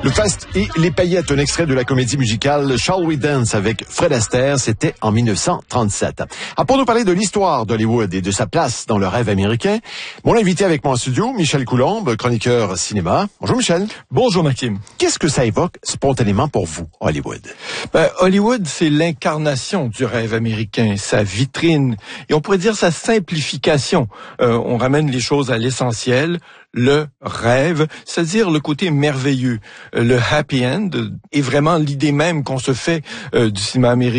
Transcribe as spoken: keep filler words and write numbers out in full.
Le faste et les paillettes, un extrait de la comédie musicale Shall We Dance avec Fred Astaire, c'était en mille neuf cent trente-sept. Ah, pour nous parler de l'histoire d'Hollywood et de sa place dans le rêve américain, mon invité avec moi en studio, Michel Coulombe, chroniqueur cinéma. Bonjour Michel. Bonjour Maxime. Qu'est-ce que ça évoque spontanément pour vous, Hollywood? Ben, Hollywood, c'est l'incarnation du rêve américain, sa vitrine, et on pourrait dire sa simplification. Euh, on ramène les choses à l'essentiel, le rêve, c'est-à-dire le côté merveilleux. Euh, le happy end est vraiment l'idée même qu'on se fait euh, du cinéma américain.